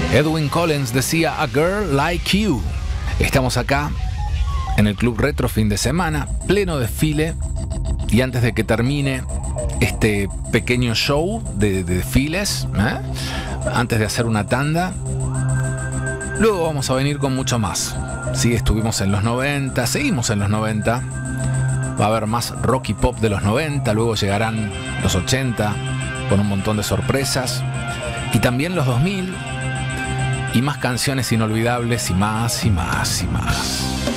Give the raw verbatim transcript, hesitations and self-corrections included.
Edwyn Collins decía A Girl Like You. Estamos acá en el Club Retro fin de semana, pleno desfile, y antes de que termine este pequeño show de, de desfiles, ¿eh? antes de hacer una tanda, luego vamos a venir con mucho más. Sí, estuvimos en los noventa, seguimos en los noventa, va a haber más rock y pop de los noventa, luego llegarán los ochenta con un montón de sorpresas, y también los dos mil, y más canciones inolvidables, y más, y más, y más.